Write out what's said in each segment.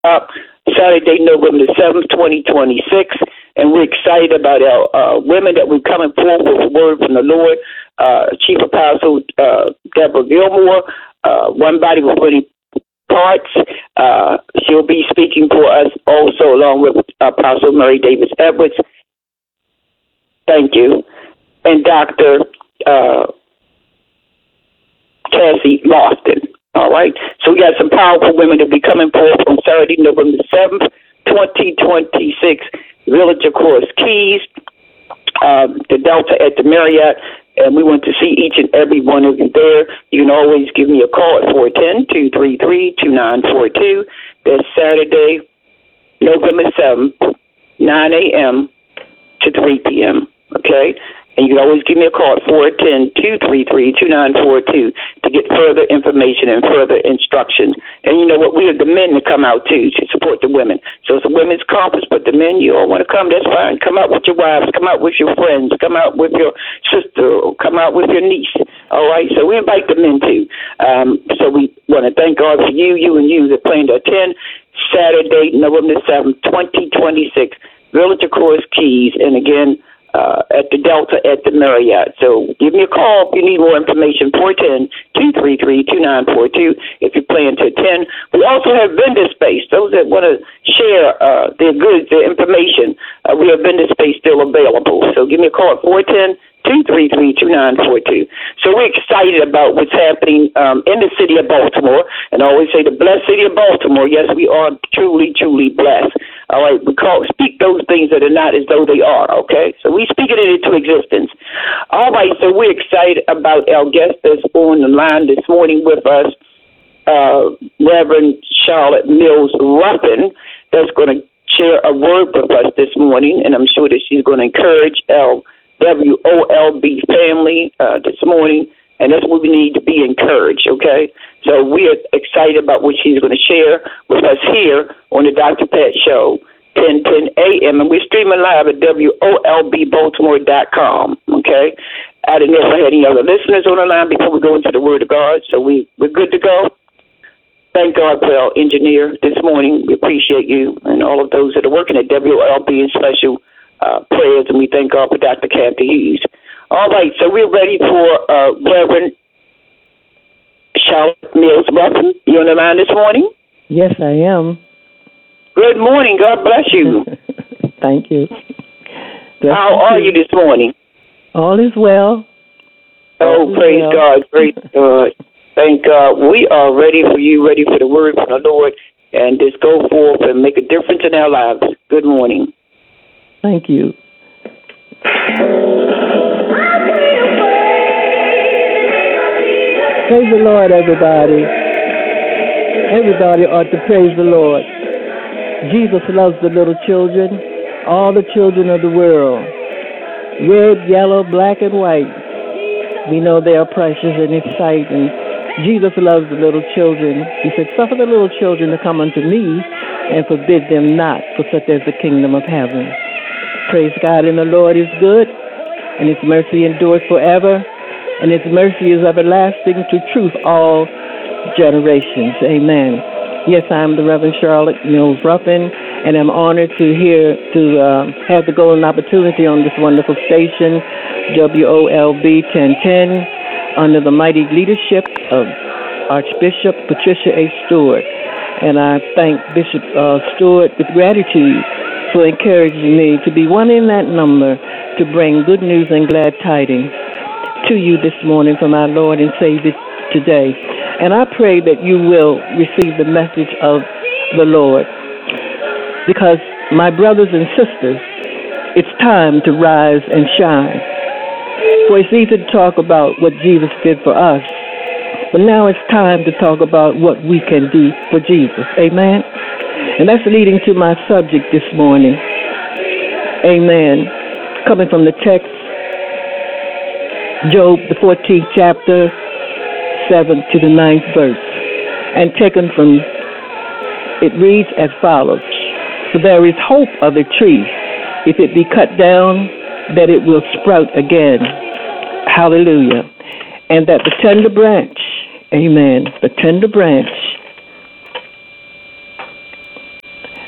up Saturday, November the 7th, 2026. And we're excited about our women that we're coming forward with a word from the Lord. Chief Apostle Deborah Gilmore, One Body with Many Parts. She'll be speaking for us also, along with Apostle Mary Davis Edwards. Thank you. And Dr. Cassie Lofton. All right. So we got some powerful women to be coming forth on Saturday, November 7th, 2026, Village of Course Keys, the Delta at the Marriott. And we want to see each and every one of you there. You can always give me a call at 410-233-2942. That's Saturday, November 7th, 9 a.m. to 3 p.m. Okay? And you can always give me a call at 410-233-2942 to get further information and further instructions. And you know what? We have the men to come out, too, to support the women. So it's a women's conference, but the men, you all want to come, that's fine. Come out with your wives. Come out with your friends. Come out with your sister. Come out with your niece. All right? So we invite the men, too. So we want to thank God for you and you that plan to attend Saturday, November 7th, 2026, Village of Course Keys. And again, at the Delta at the Marriott. So give me a call if you need more information, 410-233-2942 if you plan to attend. We also have vendor space. Those that want to share their goods, their information, we have vendor space still available. So give me a call at 410-233-2942. So we're excited about what's happening in the city of Baltimore. And I always say the blessed city of Baltimore. Yes, we are truly, truly blessed. All right, speak those things that are not as though they are, okay? So we speak it into existence. All right, so we're excited about our guest that's on the line this morning with us, Reverend Charlotte Mills Ruffin, that's going to share a word with us this morning, and I'm sure that she's going to encourage our WOLB family this morning, and that's what we need to be encouraged, okay? So we are excited about what she's going to share with us here on the Dr. Pat Show, 10:10 a.m. And we're streaming live at WOLBbaltimore.com, okay? I didn't know if I had any other listeners on the line before we go into the Word of God, so we're good to go. Thank God for our engineer this morning. We appreciate you and all of those that are working at WOLB in special prayers, and we thank God for Dr. Kathy Hughes. All right, so we're ready for Reverend Charlotte Mills Ruffin. You on the line this morning? Yes, I am. Good morning. God bless you. Thank you. How are you this morning? All is well. Praise God. Praise God. Thank God. We are ready for you, ready for the word from the Lord, and just go forth and make a difference in our lives. Good morning. Thank you. Praise the Lord, everybody. Everybody ought to praise the Lord. Jesus loves the little children, all the children of the world, red, yellow, black, and white. We know they are precious in His sight, and Jesus loves the little children. He said, "Suffer the little children to come unto me, and forbid them not, for such is the kingdom of heaven." Praise God, and the Lord is good, and His mercy endures forever, and His mercy is everlasting to truth all generations. Amen. Yes, I'm the Reverend Charlotte Mills Ruffin, and I'm honored to have the golden opportunity on this wonderful station, WOLB 1010, under the mighty leadership of Archbishop Patricia A. Stewart. And I thank Bishop Stewart with gratitude for encouraging me to be one in that number to bring good news and glad tidings to you this morning from our Lord and Savior today. And I pray that you will receive the message of the Lord. Because, my brothers and sisters, it's time to rise and shine. For it's easy to talk about what Jesus did for us, but now it's time to talk about what we can do for Jesus. Amen? And that's leading to my subject this morning. Amen. Coming from the text, Job, the 14th chapter, 7th to the 9th verse, and taken from, it reads as follows: "For there is hope of a tree, if it be cut down, that it will sprout again." Hallelujah. And that the tender branch, amen, the tender branch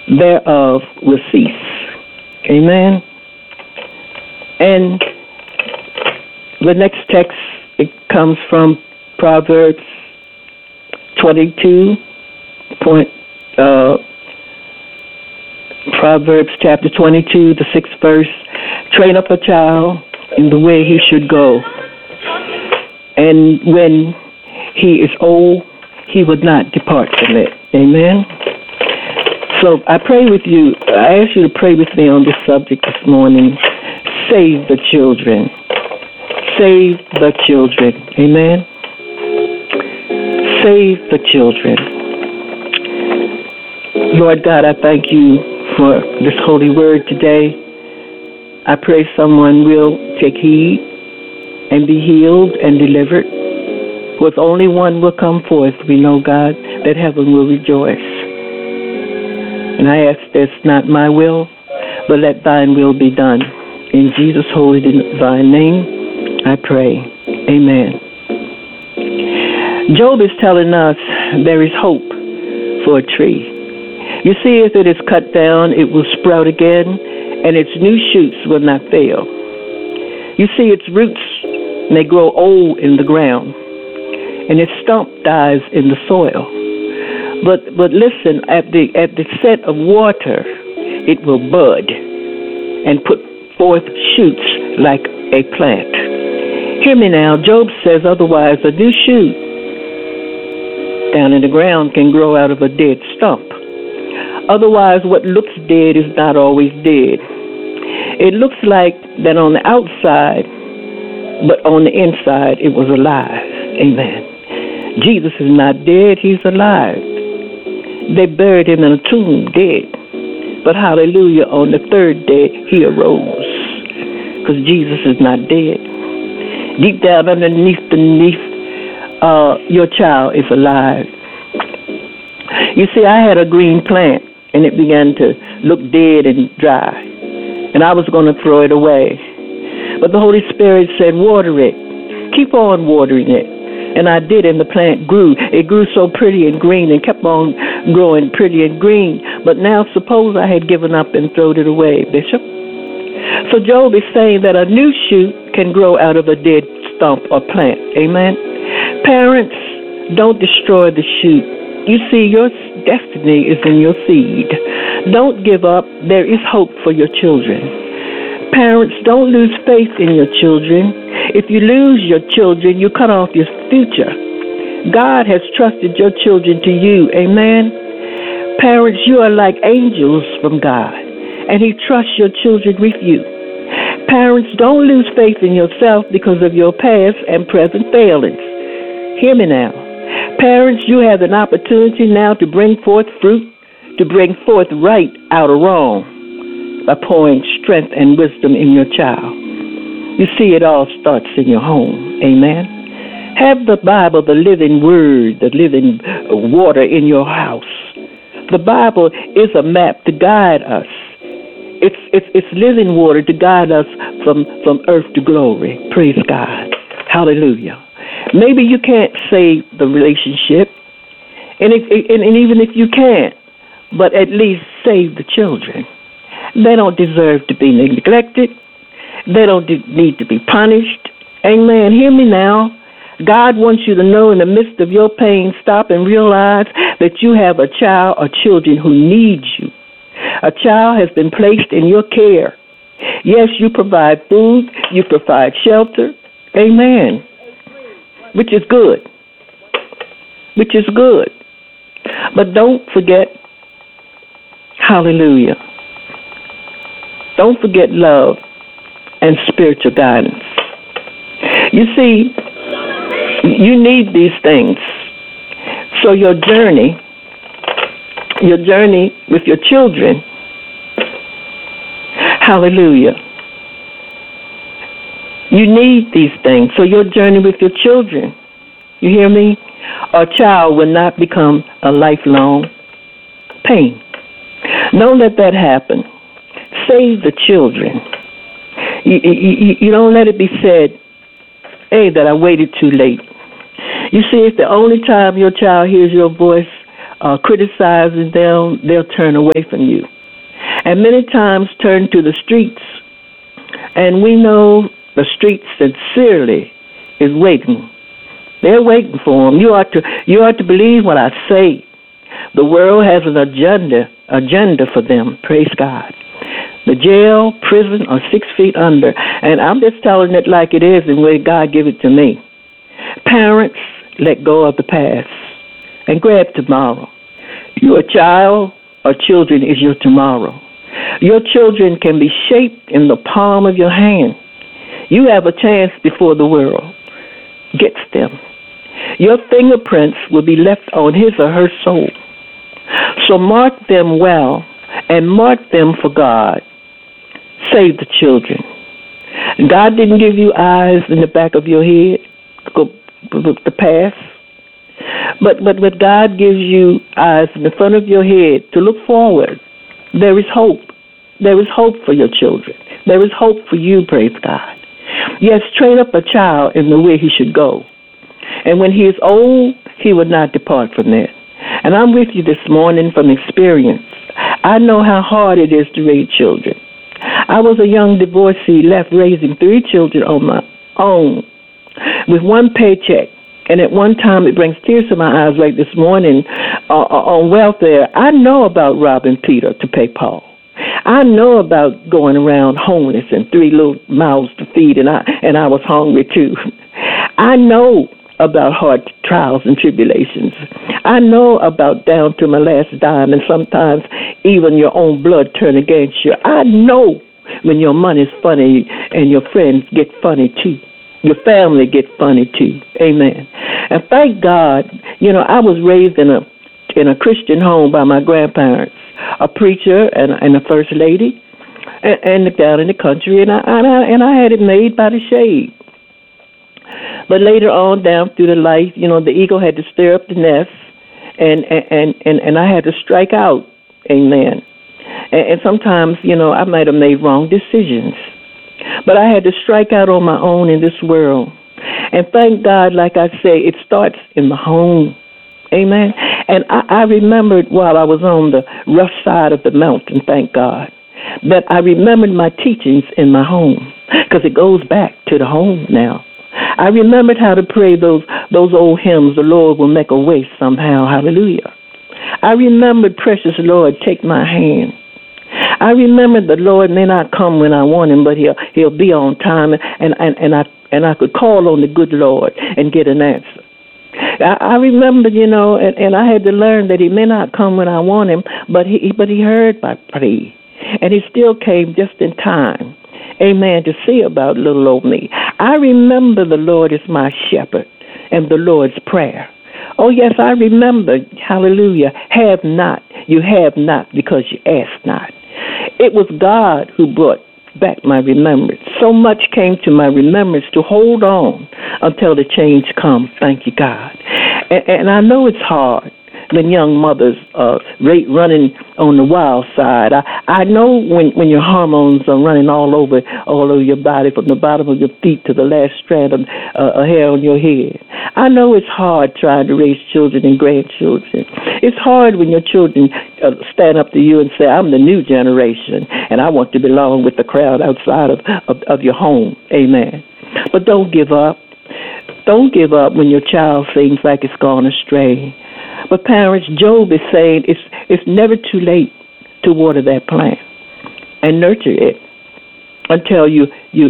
thereof will cease. Amen. And the next text, it comes from Proverbs 22. Proverbs chapter 22, the 6th verse. Train up a child in the way he should go, and when he is old, he would not depart from it. Amen. So I pray with you. I ask you to pray with me on this subject this morning. Save the children. Save the children. Amen. Save the children. Lord God, I thank you for this holy word today. I pray someone will take heed and be healed and delivered. With only one will come forth, we know, God, that heaven will rejoice. And I ask this, not my will, but let thine will be done. In Jesus' holy divine name, I pray. Amen. Job is telling us there is hope for a tree. You see, if it is cut down, it will sprout again, and its new shoots will not fail. You see, its roots may grow old in the ground, and its stump dies in the soil. But listen, at the set of water, it will bud and put forth shoots like a plant. Hear me now. Job says otherwise a new shoot down in the ground can grow out of a dead stump. Otherwise, what looks dead is not always dead. It looks like that on the outside, but on the inside, it was alive. Amen. Jesus is not dead. He's alive. They buried him in a tomb, dead. But hallelujah, on the third day, he arose. Because Jesus is not dead. Deep down underneath, your child is alive. You see, I had a green plant, and it began to look dead and dry. And I was going to throw it away. But the Holy Spirit said, water it. Keep on watering it. And I did, and the plant grew. It grew so pretty and green and kept on growing pretty and green. But now suppose I had given up and thrown it away, Bishop. So Job is saying that a new shoot can grow out of a dead stump or plant. Amen? Parents, don't destroy the shoot. You see, your destiny is in your seed. Don't give up. There is hope for your children. Parents, don't lose faith in your children. If you lose your children, you cut off your future. God has trusted your children to you. Amen? Parents, you are like angels from God, and He trusts your children with you. Parents, don't lose faith in yourself because of your past and present failings. Hear me now. Parents, you have an opportunity now to bring forth fruit, to bring forth right out of wrong by pouring strength and wisdom in your child. You see, it all starts in your home. Amen? Have the Bible, the living word, the living water in your house. The Bible is a map to guide us. It's living water to guide us from earth to glory. Praise God. Hallelujah. Maybe you can't save the relationship, and even if you can't, but at least save the children. They don't deserve to be neglected. They don't need to be punished. Amen. Hear me now. God wants you to know in the midst of your pain, stop and realize that you have a child or children who need you. A child has been placed in your care. Yes, you provide food. You provide shelter. Amen. Which is good. Which is good. But don't forget, hallelujah, don't forget love and spiritual guidance. You see, you need these things. So your journey with your children, hallelujah, you need these things. So your journey with your children, you hear me? A child will not become a lifelong pain. Don't let that happen. Save the children. You don't let it be said, hey, that I waited too late. You see, it's the only time your child hears your voice criticizing them, they'll turn away from you. And many times turn to the streets. And we know the streets sincerely is waiting. They're waiting for them. You ought to believe what I say. The world has an agenda for them. Praise God. The jail, prison are 6 feet under. And I'm just telling it like it is and where God give it to me. Parents, let go of the past and grab tomorrow. Your child or children is your tomorrow. Your children can be shaped in the palm of your hand. You have a chance before the world gets them. Your fingerprints will be left on his or her soul. So mark them well and mark them for God. Save the children. God didn't give you eyes in the back of your head to the past. But God gives you eyes in the front of your head to look forward. There is hope. There is hope for your children. There is hope for you, praise God. Yes, train up a child in the way he should go. And when he is old, he will not depart from that. And I'm with you this morning from experience. I know how hard it is to raise children. I was a young divorcee left raising 3 children on my own with one paycheck. And at one time, it brings tears to my eyes like this morning on welfare. I know about robbing Peter to pay Paul. I know about going around homeless and 3 little mouths to feed, and I was hungry too. I know about hard trials and tribulations. I know about down to my last dime, and sometimes even your own blood turn against you. I know when your money's funny and your friends get funny too. Your family get funny too. Amen. And thank God, I was raised in a Christian home by my grandparents, a preacher and a first lady, and down in the country, and I had it made by the shade. But later on, down through the life, the eagle had to stir up the nest, and I had to strike out. Amen. And sometimes, I might have made wrong decisions. But I had to strike out on my own in this world. And thank God, like I say, it starts in the home. Amen. And I remembered while I was on the rough side of the mountain, thank God, that I remembered my teachings in my home, because it goes back to the home now. I remembered how to pray those old hymns, the Lord will make a way somehow, hallelujah. I remembered, precious Lord, take my hand. I remember the Lord may not come when I want him, but he'll be on time, and I could call on the good Lord and get an answer. I remember, and I had to learn that he may not come when I want him, but he heard my plea, and he still came just in time. Amen, to see about little old me. I remember the Lord is my shepherd and the Lord's prayer. Oh, yes, I remember, hallelujah, you have not because you ask not. It was God who brought back my remembrance. So much came to my remembrance to hold on until the change comes. Thank you, God. And I know it's hard when young mothers are running on the wild side. I know when your hormones are running all over your body, from the bottom of your feet to the last strand of hair on your head. I know it's hard trying to raise children and grandchildren. It's hard when your children stand up to you and say, I'm the new generation, and I want to belong with the crowd outside of your home. Amen. But don't give up. Don't give up when your child seems like it's gone astray. But parents, Job is saying it's never too late to water that plant and nurture it until you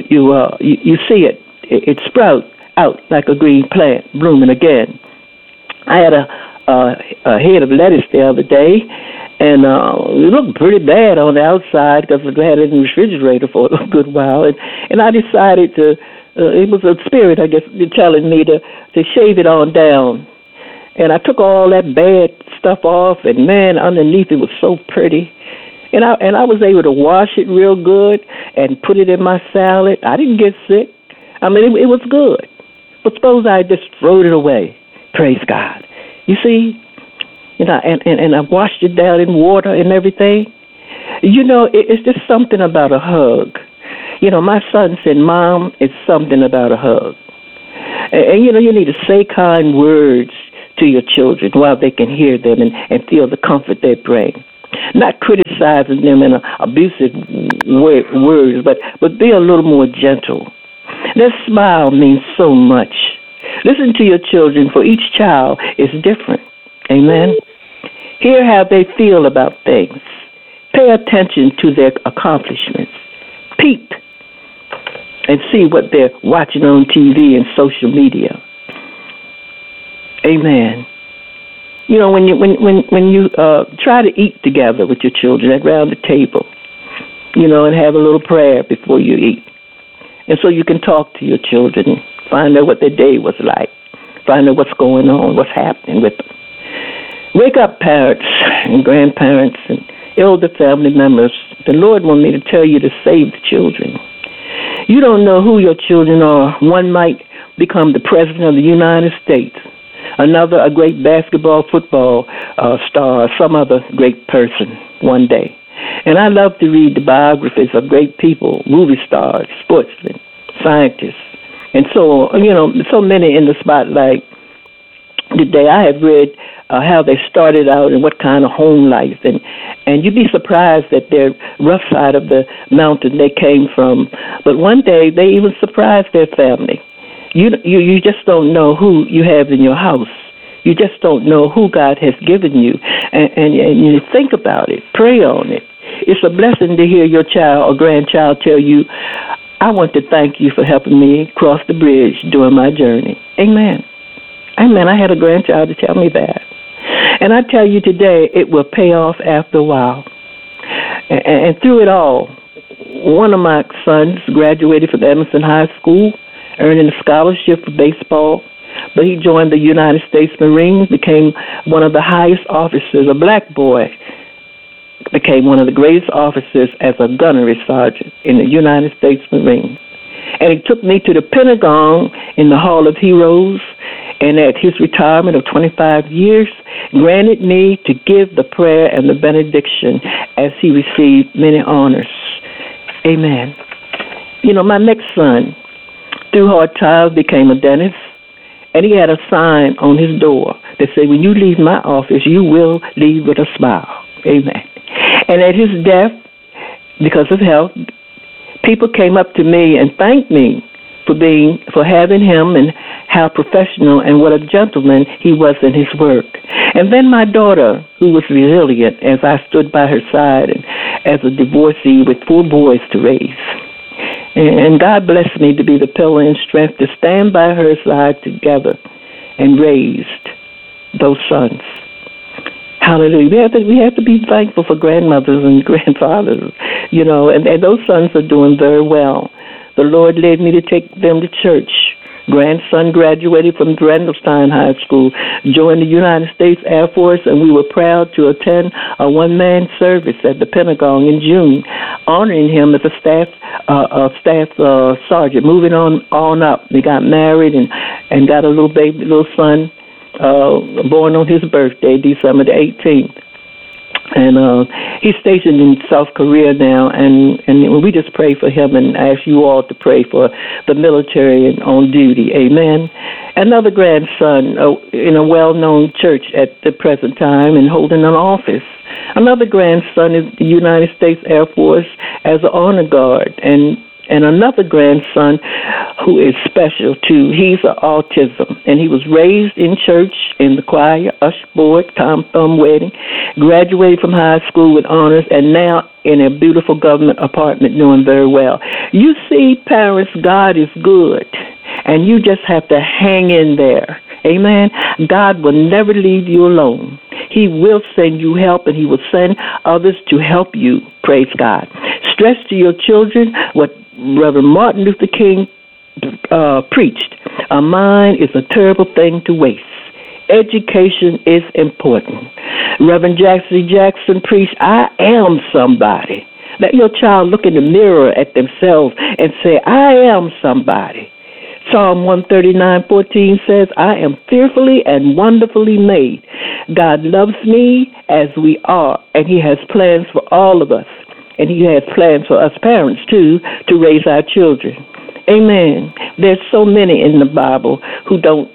see it sprout out like a green plant blooming again. I had a head of lettuce the other day, and it looked pretty bad on the outside because I had it in the refrigerator for a good while, and I decided to. It was a spirit, I guess, telling me to shave it on down. And I took all that bad stuff off, and man, underneath it was so pretty. And I was able to wash it real good and put it in my salad. I didn't get sick. I mean, it was good. But suppose I just throwed it away. Praise God. You see, and I washed it down in water and everything. It's just something about a hug. My son said, Mom, it's something about a hug. And you need to say kind words to to your children while they can hear them and feel the comfort they bring. Not criticizing them in abusive words, but be a little more gentle. That smile means so much. Listen to your children, for each child is different. Amen. Hear how they feel about things. Pay attention to their accomplishments. Peep and see what they're watching on TV and social media. Amen. You know, when you try to eat together with your children around the table, you know, and have a little prayer before you eat. And so you can talk to your children, find out what their day was like, find out what's going on, what's happening with them. Wake up, parents and grandparents and elder family members. The Lord wants me to tell you to save the children. You don't know who your children are. One might become the President of the United States, another a great basketball, football star, or some other great person one day. And I love to read the biographies of great people, movie stars, sportsmen, scientists, and so on. You know, so many in the spotlight today. I have read how they started out and what kind of home life, and you'd be surprised at their rough side of the mountain they came from. But one day they even surprised their family. You just don't know who you have in your house. You just don't know who God has given you, and you think about it, pray on it. It's a blessing to hear your child or grandchild tell you, "I want to thank you for helping me cross the bridge during my journey." Amen. Amen. I had a grandchild to tell me that. And I tell you today, it will pay off after a while. And through it all, one of my sons graduated from Emerson High School, earning a scholarship for baseball, but he joined the United States Marines, became one of the highest officers. A black boy became one of the greatest officers as a gunnery sergeant in the United States Marines. And he took me to the Pentagon in the Hall of Heroes, and at his retirement of 25 years, granted me to give the prayer and the benediction as he received many honors. Amen. You know, my next son, through hard times, became a dentist, and he had a sign on his door that said, "When you leave my office, you will leave with a smile." Amen. And at his death, because of health, people came up to me and thanked me for having him and how professional and what a gentleman he was in his work. And then my daughter, who was resilient as I stood by her side and as a divorcee with 4 boys to raise. And God blessed me to be the pillar and strength to stand by her side together and raised those sons. Hallelujah. We have to be thankful for grandmothers and grandfathers, you know, and those sons are doing very well. The Lord led me to take them to church. Grandson graduated from Randallstown High School, joined the United States Air Force, and we were proud to attend a one-man service at the Pentagon in June, honoring him as a staff sergeant. Moving on up, they got married and got a little son, born on his birthday, December the 18th. And he's stationed in South Korea now, and we just pray for him and ask you all to pray for the military and on duty. Amen. Another grandson in a well-known church at the present time and holding an office. Another grandson is the United States Air Force as an honor guard, and another grandson who is special too. He's an autism, and he was raised in church, in the choir, usher board, Tom Thumb wedding, graduated from high school with honors, and now in a beautiful government apartment doing very well. You see, parents, God is good, and you just have to hang in there. Amen. God will never leave you alone. He will send you help, and he will send others to help you. Praise God. Stress to your children what Reverend Martin Luther King preached. A mind is a terrible thing to waste. Education is important. Reverend Jackson preached, "I am somebody." Let your child look in the mirror at themselves and say, "I am somebody." Psalm 139:14 says, "I am fearfully and wonderfully made." God loves me as we are, and he has plans for all of us. And he has plans for us parents, too, to raise our children. Amen. There's so many in the Bible who don't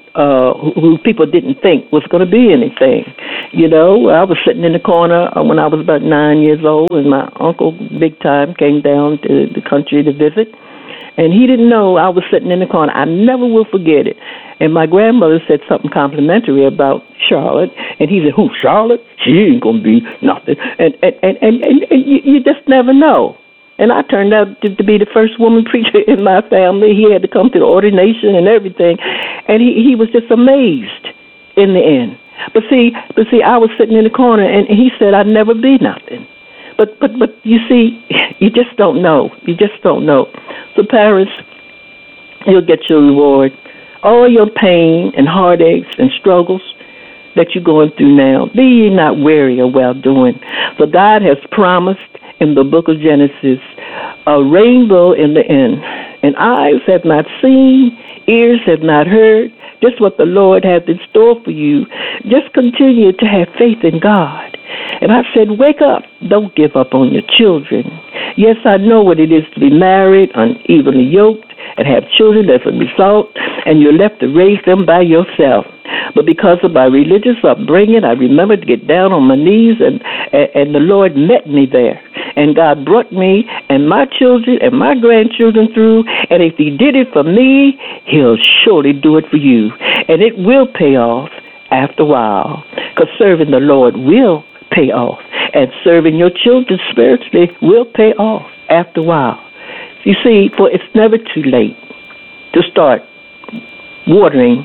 who people didn't think was going to be anything. You know, I was sitting in the corner when I was about 9 years old, and my uncle, big time, came down to the country to visit. And he didn't know I was sitting in the corner. I never will forget it. And my grandmother said something complimentary about Charlotte. And he said, who, Charlotte? She ain't going to be nothing. And you just never know. And I turned out to be the first woman preacher in my family. He had to come to the ordination and everything. And he was just amazed in the end. But see, I was sitting in the corner, and he said I'd never be nothing. But you see, you just don't know. You just don't know. So parents, you'll get your reward. All your pain and heartaches and struggles that you're going through now, be ye not weary of well doing. For God has promised in the book of Genesis a rainbow in the end. And eyes have not seen, ears have not heard, just what the Lord has in store for you. Just continue to have faith in God. And I said, wake up. Don't give up on your children. Yes, I know what it is to be married, unevenly yoked, and have children as a result, and you're left to raise them by yourself. But because of my religious upbringing, I remember to get down on my knees, and the Lord met me there. And God brought me and my children and my grandchildren through, and if he did it for me, he'll surely do it for you. And it will pay off after a while, because serving the Lord will pay off, and serving your children spiritually will pay off after a while. You see, for it's never too late to start watering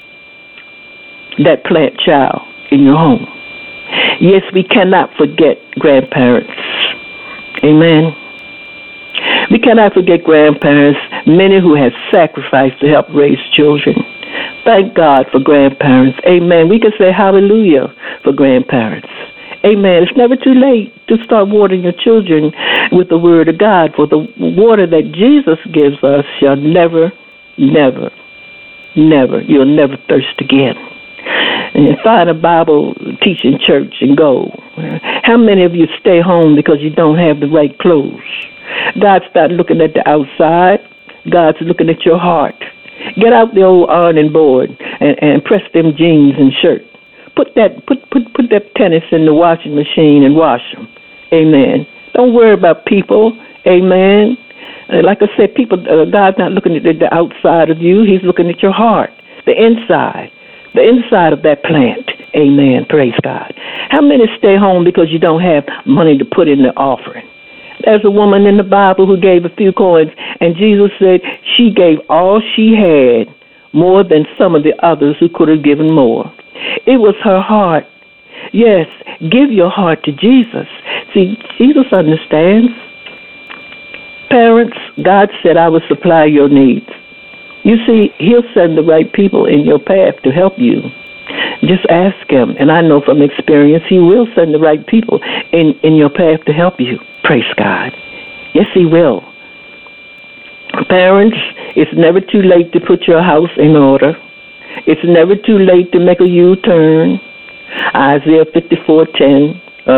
that plant child in your home. Yes, we cannot forget grandparents. Amen. We cannot forget grandparents, many who have sacrificed to help raise children. Thank God for grandparents. Amen. We can say hallelujah for grandparents. Amen. It's never too late to start watering your children with the word of God, for the water that Jesus gives us shall never, never, never, you'll never thirst again. And find a Bible teaching church and go. How many of you stay home because you don't have the right clothes? God's not looking at the outside. God's looking at your heart. Get out the old ironing board and press them jeans and shirt. Put that tennis in the washing machine and wash them. Amen. Don't worry about people. Amen. Like I said, people. God's not looking at the outside of you. He's looking at your heart, the inside of that plant. Amen. Praise God. How many stay home because you don't have money to put in the offering? There's a woman in the Bible who gave a few coins, and Jesus said she gave all she had, more than some of the others who could have given more. It was her heart. Yes, give your heart to Jesus. See, Jesus understands. Parents, God said, I will supply your needs. You see, he'll send the right people in your path to help you. Just ask him. And I know from experience, he will send the right people in your path to help you. Praise God. Yes, he will. Parents, it's never too late to put your house in order. It's never too late to make a U-turn. Isaiah 54:13,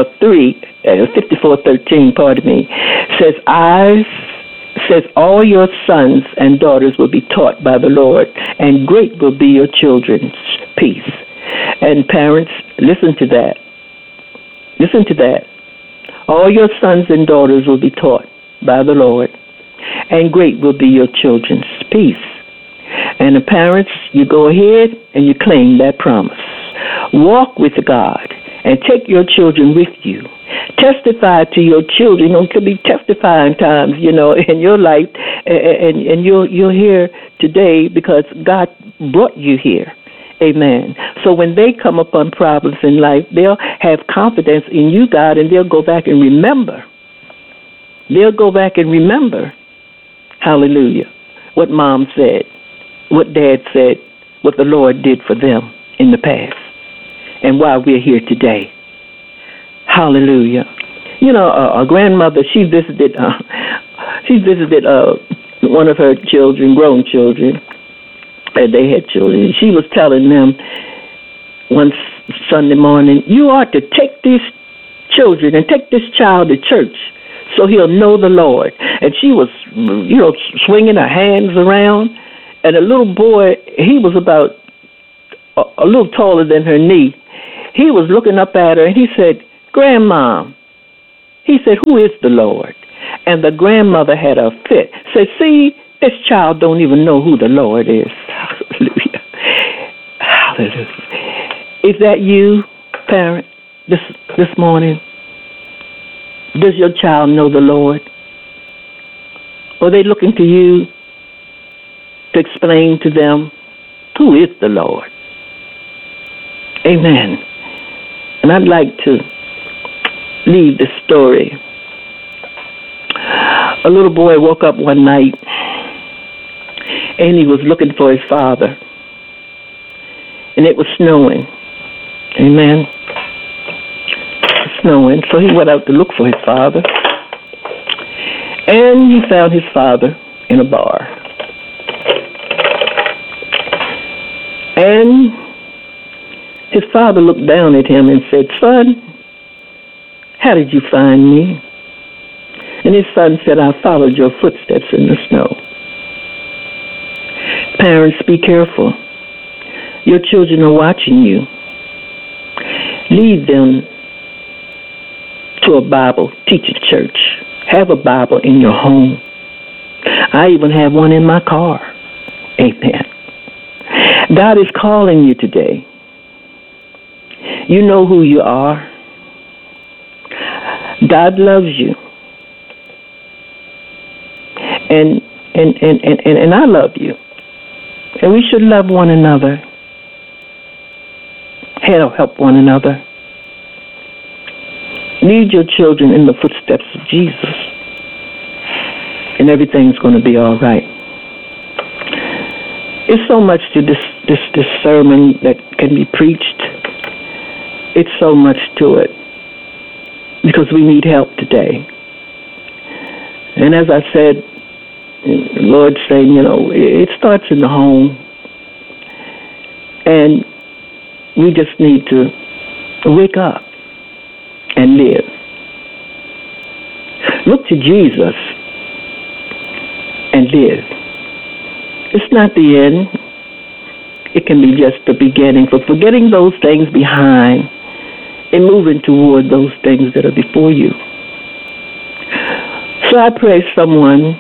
says all your sons and daughters will be taught by the Lord, and great will be your children's peace. And parents, listen to that. Listen to that. All your sons and daughters will be taught by the Lord, and great will be your children's peace. And the parents, you go ahead and you claim that promise. Walk with God and take your children with you. Testify to your children. You know, it could be testifying times, you know, in your life, and you're here today because God brought you here. Amen. So when they come upon problems in life, they'll have confidence in you, God, and they'll go back and remember. They'll go back and remember, hallelujah, what mom said, what dad said, what the Lord did for them in the past, and why we're here today. Hallelujah. You know, a grandmother, she visited one of her children, grown children, and they had children. She was telling them one Sunday morning, you ought to take these children and take this child to church so he'll know the Lord. And she was, you know, swinging her hands around. And a little boy, he was about a little taller than her knee. He was looking up at her, and he said, "Grandma," he said, "who is the Lord?" And the grandmother had a fit. Said, "See, this child don't even know who the Lord is." Hallelujah. Hallelujah. Is that you, parent, this morning? Does your child know the Lord? Or are they looking to you to explain to them who is the Lord? Amen. And I'd like to leave this story. A little boy woke up one night and he was looking for his father. And it was snowing. Amen. It was snowing. So he went out to look for his father. And he found his father in a bar. And his father looked down at him and said, "Son, how did you find me?" And his son said, "I followed your footsteps in the snow." Parents, be careful. Your children are watching you. Lead them to a Bible teaching church. Have a Bible in your home. I even have one in my car. Amen. God is calling you today. You know who you are. God loves you. And I love you. And we should love one another. Help one another. Lead your children in the footsteps of Jesus. And everything's going to be all right. There's so much to this sermon that can be preached. It's so much to it. Because we need help today. And as I said, the Lord's saying, it starts in the home. And we just need to wake up and live. Look to Jesus and live. It's not the end. It can be just the beginning for forgetting those things behind and moving toward those things that are before you. So I pray someone,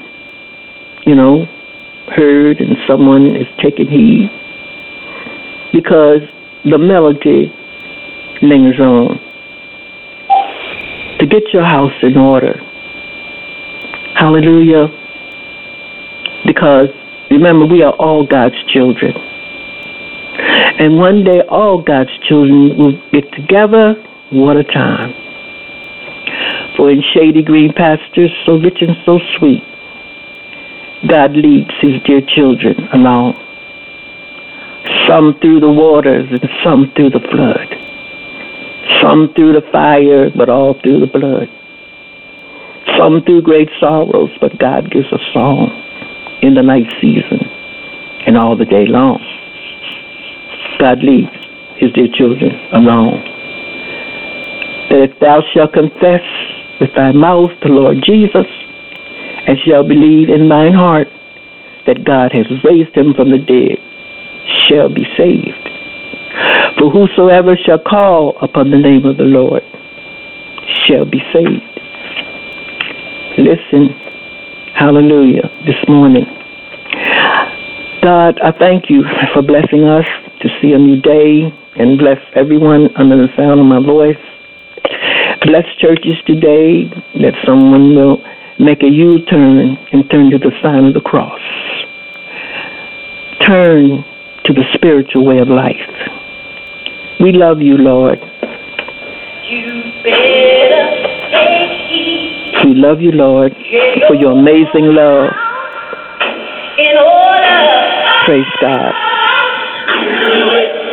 heard and someone is taking heed, because the melody lingers on. To get your house in order. Hallelujah. Because remember, we are all God's children. And one day all God's children will get together. What a time. For in shady green pastures, so rich and so sweet, God leads his dear children along. Some through the waters and some through the flood. Some through the fire, but all through the blood. Some through great sorrows, but God gives a song in the night season and all the day long. God leads his dear children along. That if thou shalt confess with thy mouth the Lord Jesus, and shalt believe in thine heart that God has raised him from the dead, shall be saved. For whosoever shall call upon the name of the Lord shall be saved. Listen, hallelujah, this morning. God, I thank you for blessing us to see a new day, and bless everyone under the sound of my voice. Bless churches today, that someone will make a U-turn and turn to the sign of the cross. Turn to the spiritual way of life. We love you, Lord. You better take heed. We love you, Lord, for your amazing love. In order. Praise God.